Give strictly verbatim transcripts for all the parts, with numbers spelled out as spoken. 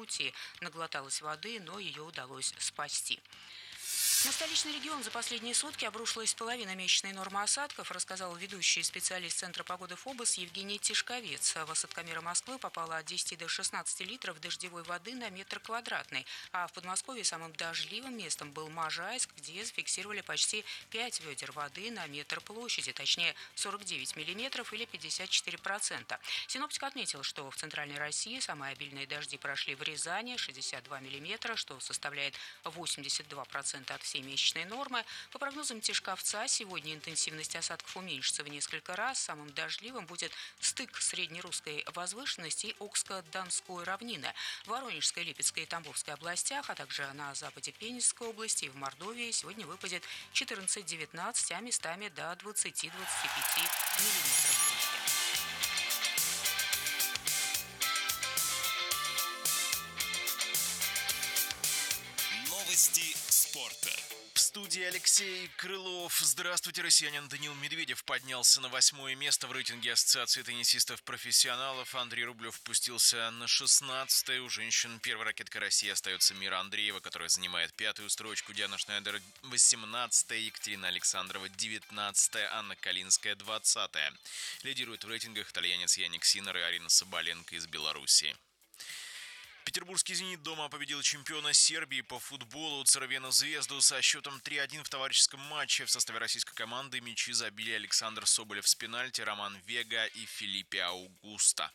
пути. Наглоталась воды, но ее удалось спасти. На столичный регион за последние сутки обрушилась половина месячной нормы осадков, рассказал ведущий специалист Центра погоды ФОБОС Евгений Тишковец. В осадкомеры Москвы попало от десяти до шестнадцати литров дождевой воды на метр квадратный. А в Подмосковье самым дождливым местом был Можайск, где зафиксировали почти пять ведер воды на метр площади, точнее сорок девять миллиметров или пятьдесят четыре процента. Синоптик отметил, что в Центральной России самые обильные дожди прошли в Рязани – шестьдесят два миллиметра, что составляет восемьдесят два процента от всей месячной нормы. По прогнозам Тишковца, сегодня интенсивность осадков уменьшится в несколько раз. Самым дождливым будет стык среднерусской возвышенности и Окско-Донской равнины. В Воронежской, Липецкой и Тамбовской областях, а также на западе Пензенской области и в Мордовии сегодня выпадет четырнадцать-девятнадцать, а местами до двадцати-двадцати пяти миллиметров. Новости спорта. В студии Алексей Крылов. Здравствуйте, россиянин Даниил Медведев поднялся на восьмое место в рейтинге Ассоциации теннисистов-профессионалов. Андрей Рублев спустился на шестнадцатое. У женщин первой ракеткой России остается Мира Андреева, которая занимает пятую строчку. Диана Шнайдер восемнадцатая, Екатерина Александрова девятнадцатая, Анна Калинская двадцатая. Лидирует в рейтингах итальянец Яник Синнер и Арина Соболенко из Беларуси. Петербургский «Зенит» дома победил чемпиона Сербии по футболу Цервену Звезду со счетом три один в товарищеском матче. В составе российской команды мячи забили Александр Соболев с пенальти, Роман Вега и Филиппе Аугуста.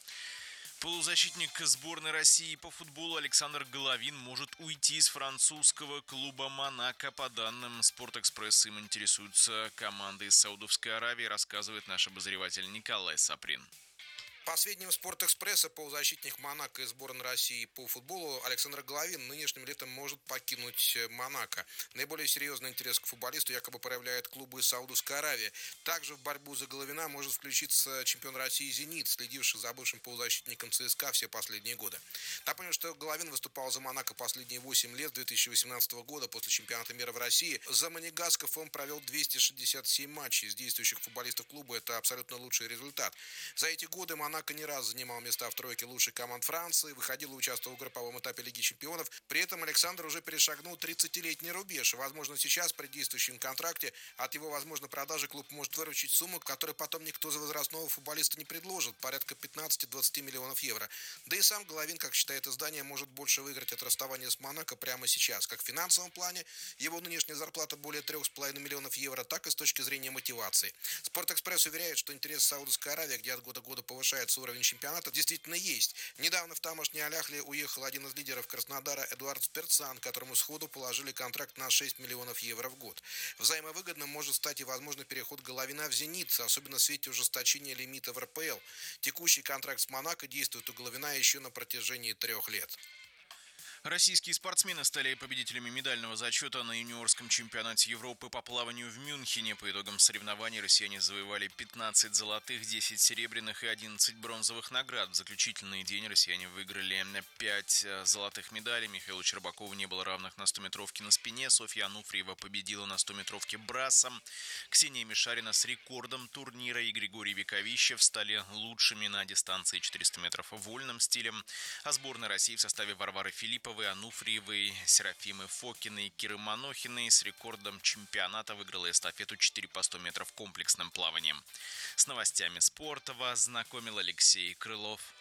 Полузащитник сборной России по футболу Александр Головин может уйти из французского клуба «Монако». По данным «Спортэкспресс», им интересуются команды из Саудовской Аравии, рассказывает наш обозреватель Николай Саприн. По сведениям «Спортэкспресса», полузащитник «Монако» и сборной России по футболу Александр Головин нынешним летом может покинуть «Монако». Наиболее серьезный интерес к футболисту якобы проявляет клубы из Саудовской Аравии. Также в борьбу за Головина может включиться чемпион России «Зенит», следивший за бывшим полузащитником ЦСКА все последние годы. Напомню, что Головин выступал за «Монако» последние восемь лет. С две тысячи восемнадцатого года, после чемпионата мира в России, за монегасков он провел двести шестьдесят семь матчей. Из действующих футболистов клуба это абсолютно лучший результат. За эти годы «Монако» Монако не раз занимал места в тройке лучших команд Франции, выходил и участвовал в групповом этапе Лиги чемпионов. При этом Александр уже перешагнул тридцатилетний рубеж. Возможно, сейчас при действующем контракте от его возможной продажи клуб может выручить сумму, которую потом никто за возрастного футболиста не предложит, порядка пятнадцати-двадцати миллионов евро. Да и сам Головин, как считает издание, может больше выиграть от расставания с Монако прямо сейчас. Как в финансовом плане, его нынешняя зарплата более трех с половиной миллионов евро, так и с точки зрения мотивации. «Спортэкспресс» уверяет, что интерес Саудовской Аравии, где от года к году повышается уровень чемпионата, действительно есть. Недавно в тамошний Аль-Ахли уехал один из лидеров Краснодара Эдуард Сперцан, которому сходу положили контракт на шесть миллионов евро в год. Взаимовыгодным может стать и возможный переход Головина в «Зенит», особенно в свете ужесточения лимита в эр пэ эл. Текущий контракт с «Монако» действует у Головина еще на протяжении трех лет. Российские спортсмены стали победителями медального зачета на юниорском чемпионате Европы по плаванию в Мюнхене. По итогам соревнований россияне завоевали пятнадцать золотых, десять серебряных и одиннадцать бронзовых наград. В заключительный день россияне выиграли пять золотых медалей. Михаилу Щербакову не было равных на стометровке на спине. Софья Ануфриева победила на стометровке брасом. Ксения Мишарина с рекордом турнира и Григорий Вековищев стали лучшими на дистанции четыреста метров вольным стилем. А сборная России в составе Варвары Филипповой, Ануфриевой, Серафимы Фокиной и Киры Манохиной с рекордом чемпионата выиграла эстафету четыре по сто метров комплексным плаванием. С новостями спорта вас знакомил Алексей Крылов.